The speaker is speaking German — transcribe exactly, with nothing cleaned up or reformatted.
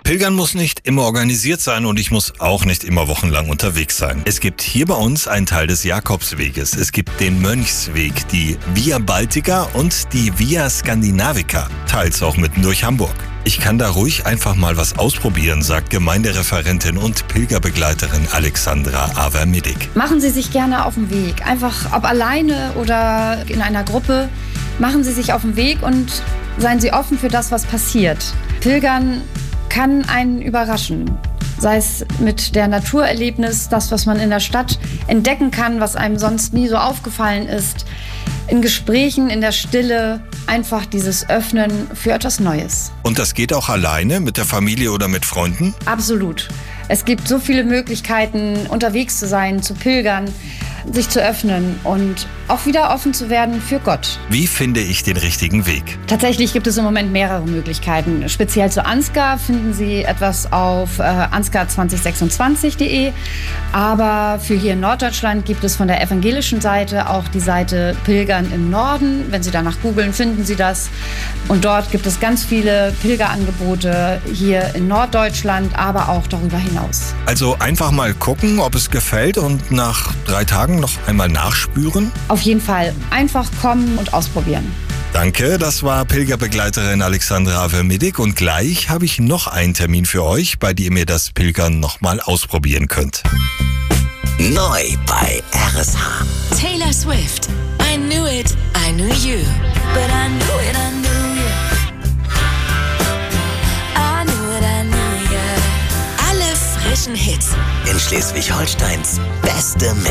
Pilgern muss nicht immer organisiert sein und ich muss auch nicht immer wochenlang unterwegs sein. Es gibt hier bei uns einen Teil des Jakobsweges. Es gibt den Mönchsweg, die Via Baltica und die Via Scandinavica, teils auch mitten durch Hamburg. Ich kann da ruhig einfach mal was ausprobieren, sagt Gemeindereferentin und Pilgerbegleiterin Alexandra Avermedig. Machen Sie sich gerne auf den Weg. Einfach, ob alleine oder in einer Gruppe, machen Sie sich auf den Weg und seien Sie offen für das, was passiert. Pilgern kann einen überraschen. Sei es mit der Naturerlebnis, das, was man in der Stadt entdecken kann, was einem sonst nie so aufgefallen ist. In Gesprächen, in der Stille, einfach dieses Öffnen für etwas Neues. Und das geht auch alleine, mit der Familie oder mit Freunden? Absolut. Es gibt so viele Möglichkeiten, unterwegs zu sein, zu pilgern, sich zu öffnen und auch wieder offen zu werden für Gott. Wie finde ich den richtigen Weg? Tatsächlich gibt es im Moment mehrere Möglichkeiten. Speziell zu Ansgar finden Sie etwas auf äh, ansgar zwanzig sechsundzwanzig punkt de. Aber für hier in Norddeutschland gibt es von der evangelischen Seite auch die Seite Pilgern im Norden. Wenn Sie danach googeln, finden Sie das. Und dort gibt es ganz viele Pilgerangebote hier in Norddeutschland, aber auch darüber hinaus. Also einfach mal gucken, ob es gefällt und nach drei Tagen noch einmal nachspüren? Auf jeden Fall. Einfach kommen und ausprobieren. Danke, das war Pilgerbegleiterin Alexandra Avermedig und gleich habe ich noch einen Termin für euch, bei dem ihr das Pilgern nochmal ausprobieren könnt. Neu bei R S H. Taylor Swift. I knew it, I knew you. But I knew it, I knew you. I knew it, I knew you. Alle frischen Hits. In Schleswig-Holsteins beste